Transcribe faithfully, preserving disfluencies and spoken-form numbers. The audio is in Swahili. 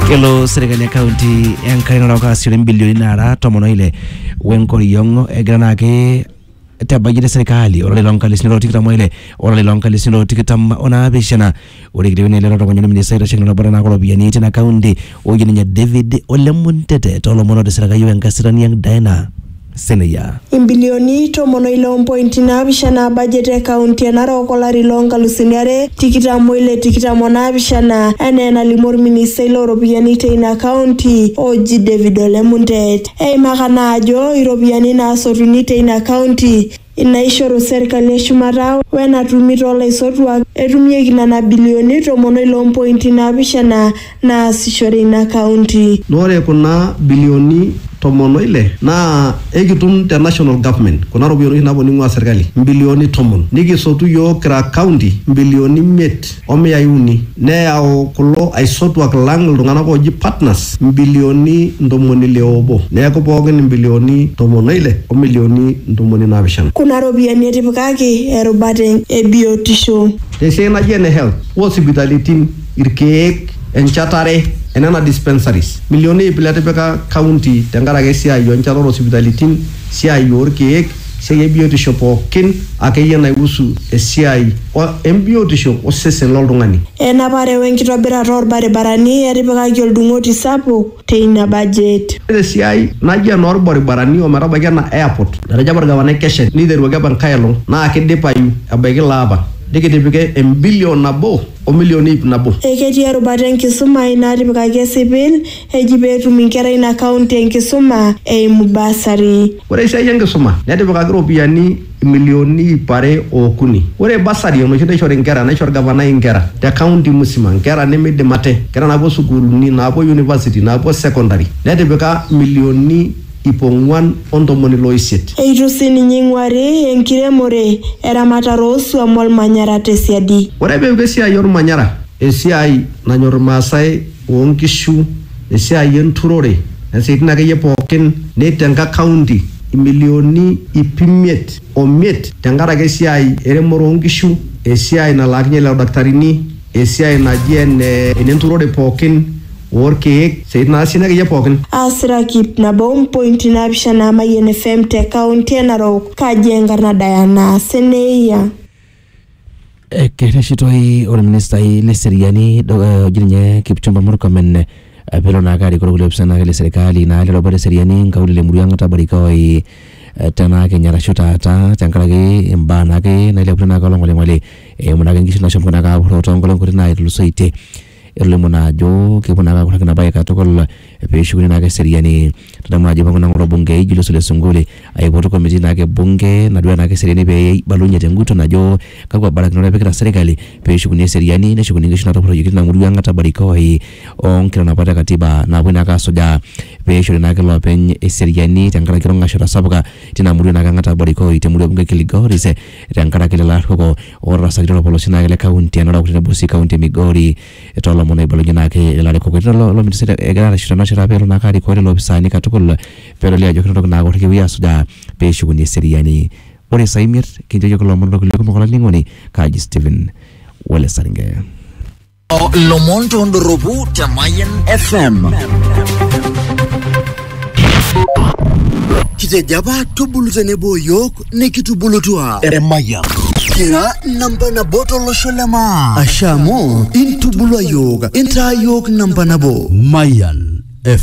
Kelo serikali ya kaunti enkare na wakasiri bilioni nara tomono ile wenkori yongo egrana ke tabajire serikali orale lonka lisniro tikita ile orale lonka lisniro tikita ona bishana origriwene lero to konyana minister shingiro barana ko biyani tina kaunti oyinya David Olemuntete tolo mono de serikali wenkasirani yang Diana Seneya. Imbilioni tomono ilo point na bishana budget ya kaunti ya Narok olari longa lusinare tikita moile tikita mona bishana ene na limor minister ilo robiani teina kaunti oji David Olemuntete. Ei makana ajo irobiani na sotuni teina kaunti inaishoro serikali shumara wena tumito la isotwa etumye kinana bilioni tomono ilo point na bishana na sishore ina kaunti. Nore kuna bilioni tomono ile na ekitum te national government kuna robioni nabo ningwa serikali bilioni tomon niki sotu yo kra county bilioni met omeya yuni ne yao kulo aisotwa klang lungana ko ji partners bilioni ndomoni leobo ne ko bogen bilioni tomono ile o milioni ndomoni na bishan kuna robiani etipikaki erubate ebiotisho tesena jene health hospitality irkeek enchatare enana dispensaries milioni ipilatepeka county tengarake sia yo enchatare hospitality sia yo irkeek sia biotisho pokin akeyia naihusu esiai o embiotisho osesen loltung'ani ena pare wenkitobirata orbaribarani etipikaki oldung'oti sapuk teina budget esiai naji enor baribarani ometabaiki ena airport nataja bargavana keshen niteruaki apa nkaelong naa kidipayu ebaiki laapa dikitipike embilion nabo o milioni ip nabo eketi erubata enkisuma inatipikaki esipil eji peetum inkera ina kaunti enkisuma eimu basari. Ore esiai enkisuma netipikaki ropiyiani milioni ip are okuni. Ore basari enoshi naishori nkera naishori gavanai nkera te kaunti musima nkera nemidim ate nkera naapuo sukuulini naapuo university naapuo secondary netipika milioni ipongwan ontomoni loiset. Eitu sininye ing'uari enkiremore eramatare osuam olmanyara tesiadi. Ore peeku esiai ormanyara esiai nanyor Maasai oonkishu esiai enturore esiaitin akeyie pookin neitenga kaunti imilioni ipimiet omiet tenkaraki esiai eremore oonkishu esiai nalaakinye lelo daktarini esiai naji enenturore pookin orkeek seitna sina ke yapokin asrakip na bom point na bishana mayen F M te county Narok kajenga na Diana Seneya ekeshitoi or minister ile seriani jinye Kipchumba Murkomen apelo na gari ko kulepsana ile serikali na ile robere seriani ngaulile muruyanga tabarikoi tana ke nyara shota ta tankarage mbana ke na ile prana kolongole mole e munage ngishina shomkona ka protongolo kurina ile soite erle mona jo ke bona ka kuna baika tokol pe shuguli na ke seriani tadama je bangona ngoro bunge jilo sule sungule ay boto komiti na ke bunge na dua na ke seriani be balunya tenguto na jo ka kwa baraka no pekira serikali pe shuguli seriani na shuguli ngishina to project na nguru yanga tabariko ai on kila na pata katiba na bwana ka soja pe shuguli na ke lo pen seriani tankara kironga shora sabuka tina muri na kanga tabariko ite muri bunge kiligori se tankara kila la ko ora sagiro polosina ile county na kuti bosi county Migori etolo mona ibalojina ke la ko ko lo lo minister egara shirana shira pelo na kari ko lo bisani katukul pero le ajokno na ko ke wiya suda pe shuguni seriani ore saimir ke jojo ko lo mo ko ko ko lingoni kaji Steven wala saringe lo monto ndo robu Mayen F M kite jaba tubulu tenebo yok ne kitubulutua Mayen kira namba na boto lo sholema ashamo intubulu yok inta yok namba na bo Mayen